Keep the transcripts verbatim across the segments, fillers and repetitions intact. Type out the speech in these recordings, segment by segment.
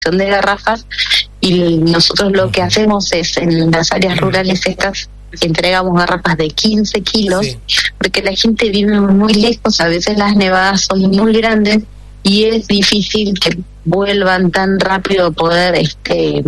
de garrafas, y nosotros lo que hacemos es, en las áreas rurales estas, entregamos garrafas de quince kilos, sí. porque la gente vive muy lejos, a veces las nevadas son muy grandes y es difícil que vuelvan tan rápido a poder este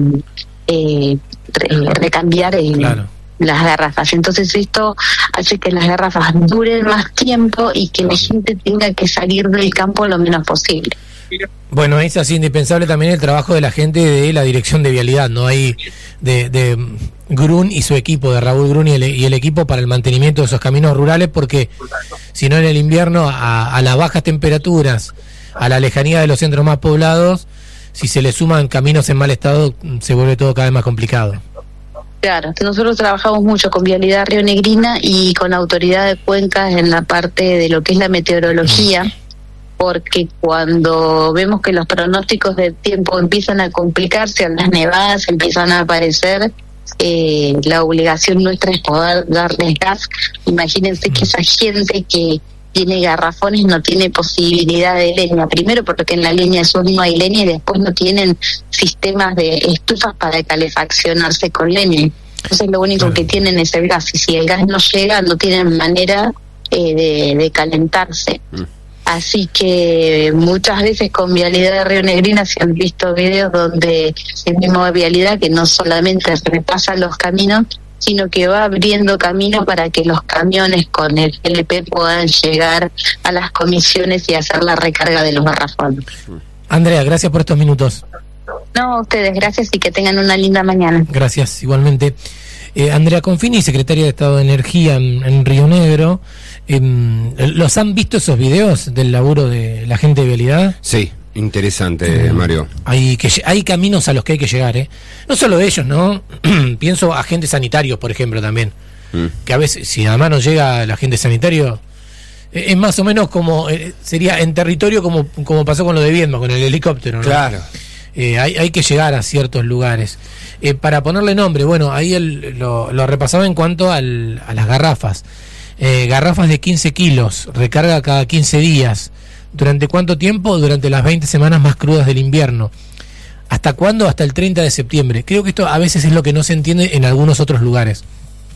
eh, re, recambiar el, claro. las garrafas. Entonces esto hace que las garrafas duren más tiempo y que la gente tenga que salir del campo lo menos posible. Bueno, es así indispensable también el trabajo de la gente de la dirección de vialidad, ¿no? Hay de, de Grun y su equipo, de Raúl Grun y el, y el equipo para el mantenimiento de esos caminos rurales, porque si no en el invierno, a, a las bajas temperaturas, a la lejanía de los centros más poblados, si se le suman caminos en mal estado, se vuelve todo cada vez más complicado. Claro, nosotros trabajamos mucho con Vialidad Rionegrina y con Autoridad de Cuencas en la parte de lo que es la meteorología, porque cuando vemos que los pronósticos del tiempo empiezan a complicarse, las nevadas empiezan a aparecer, eh, la obligación nuestra es poder darles gas. Imagínense que esa gente que tiene garrafones no tiene posibilidad de leña, primero porque en la leña sur no hay leña y después no tienen sistemas de estufas para calefaccionarse con leña. Entonces lo único claro. que tienen es el gas, y si el gas no llega no tienen manera eh, de, de calentarse. Mm. Así que muchas veces con Vialidad de Rionegrina se han visto videos donde el mismo Vialidad, que no solamente repasa los caminos, sino que va abriendo camino para que los camiones con el G L P puedan llegar a las comisiones y hacer la recarga de los garrafones. Andrea, gracias por estos minutos. No, ustedes, gracias y que tengan una linda mañana. Gracias, igualmente. Eh, Andrea Confini, secretaria de Estado de Energía en, en Río Negro. Eh, ¿Los han visto esos videos del laburo de la gente de vialidad? Sí, interesante, eh, Mario. Hay que hay caminos a los que hay que llegar, ¿eh? No solo ellos, ¿no? Pienso agentes sanitarios, por ejemplo, también. Mm. Que a veces, si además no llega el agente sanitario, eh, es más o menos como, eh, sería en territorio como, como pasó con lo de Viedma, con el helicóptero, ¿no? Claro. Eh, hay, hay que llegar a ciertos lugares. Eh, para ponerle nombre, bueno, ahí el, lo, lo repasaba en cuanto al, a las garrafas. Eh, garrafas de quince kilos, recarga cada quince días. ¿Durante cuánto tiempo? Durante las veinte semanas más crudas del invierno. ¿Hasta cuándo? Hasta el treinta de septiembre. Creo que esto a veces es lo que no se entiende en algunos otros lugares.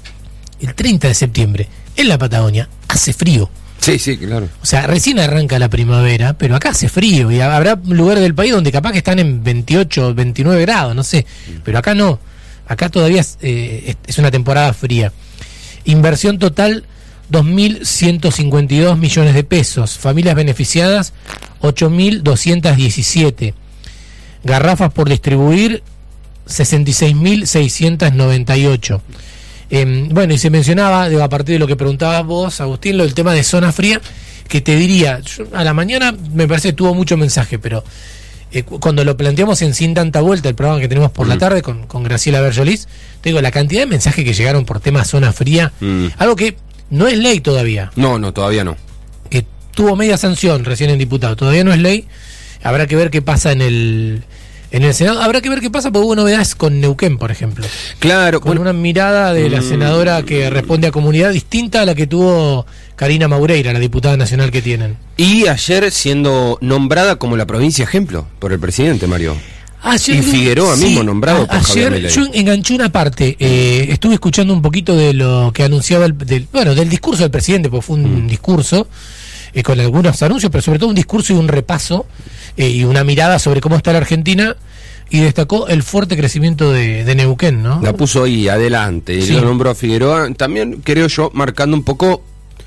El treinta de septiembre, en la Patagonia, hace frío. Sí, sí, claro. O sea, recién arranca la primavera, pero acá hace frío y habrá lugares del país donde capaz que están en veintiocho, veintinueve grados, no sé. Pero acá no. Acá todavía es, eh, es una temporada fría. Inversión total, dos mil ciento cincuenta y dos millones de pesos. Familias beneficiadas, ocho mil doscientos diecisiete. Garrafas por distribuir, sesenta y seis mil seiscientos noventa y ocho. Eh, bueno, y se mencionaba, digo, a partir de lo que preguntabas vos, Agustín, lo del tema de zona fría, que te diría, yo, a la mañana me parece que tuvo mucho mensaje, pero eh, cuando lo planteamos en Sin Tanta Vuelta, el programa que tenemos por mm. la tarde con, con Graciela Berjolis, te digo, la cantidad de mensajes que llegaron por tema zona fría, mm. algo que no es ley todavía. No, no, todavía no. Que tuvo media sanción recién en diputado, todavía no es ley, habrá que ver qué pasa en el... En el Senado habrá que ver qué pasa, porque hubo novedades con Neuquén, por ejemplo. Claro. Con bueno, una mirada de la senadora que responde a comunidad distinta a la que tuvo Karina Maureira, la diputada nacional que tienen. Y ayer siendo nombrada como la provincia ejemplo por el presidente, Mario. Ayer, y Figueroa sí, mismo nombrado a, por Javier Milei. Ayer yo enganché una parte, eh, estuve escuchando un poquito de lo que anunciaba, el, del, bueno, del discurso del presidente, porque fue un mm. discurso eh, con algunos anuncios, pero sobre todo un discurso y un repaso eh, y una mirada sobre cómo está la Argentina, y destacó el fuerte crecimiento de, de Neuquén, ¿no? La puso ahí adelante, sí. Lo nombró a Figueroa, también creo yo marcando un poco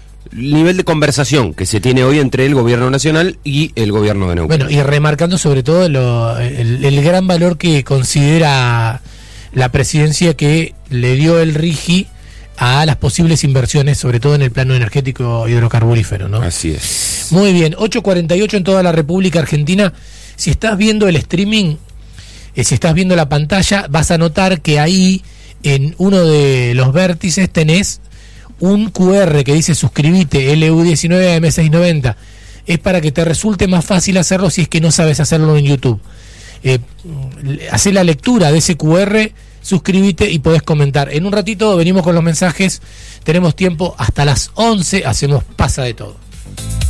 el nivel de conversación que se tiene hoy entre el gobierno nacional y el gobierno de Neuquén. Bueno, y remarcando sobre todo lo, el, el gran valor que considera la presidencia que le dio el RIGI a las posibles inversiones, sobre todo en el plano energético hidrocarburífero, ¿no? Así es. Muy bien, ocho cuarenta y ocho en toda la República Argentina. Si estás viendo el streaming, eh, si estás viendo la pantalla, vas a notar que ahí, en uno de los vértices, tenés un cu erre que dice suscribite, L U diecinueve A M seiscientos noventa. Es para que te resulte más fácil hacerlo si es que no sabes hacerlo en YouTube. Eh, hacé la lectura de ese cu erre, suscríbete y podés comentar. En un ratito venimos con los mensajes, tenemos tiempo hasta las once, hacemos Pasa de Todo.